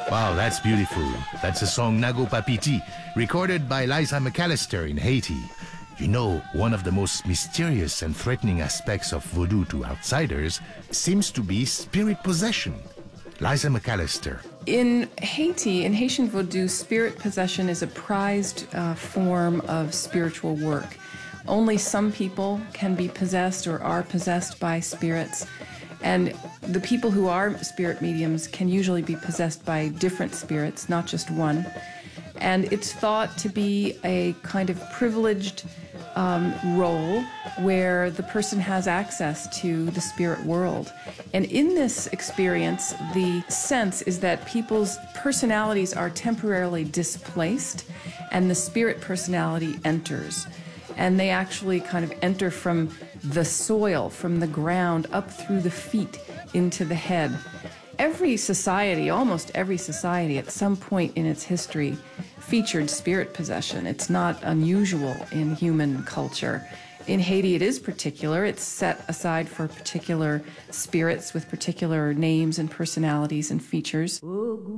Wow, that's beautiful. That's the song Nago Papiti, recorded by Liza McAllister in Haiti. You know, one of the most mysterious and threatening aspects of voodoo to outsiders seems to be spirit possession. Liza McAllister. In Haiti, in Haitian voodoo, spirit possession is a prized form of spiritual work. Only some people can be possessed or are possessed by spirits. And the people who are spirit mediums can usually be possessed by different spirits, not just one. And it's thought to be a kind of privileged role where the person has access to the spirit world. And in this experience, the sense is that people's personalities are temporarily displaced and the spirit personality enters. And they actually kind of enter from the soil, from the ground, up through the feet into the head. Every society, almost every society at some point in its history featured spirit possession. It's not unusual in human culture. In Haiti, it is particular. It's set aside for particular spirits with particular names and personalities and features.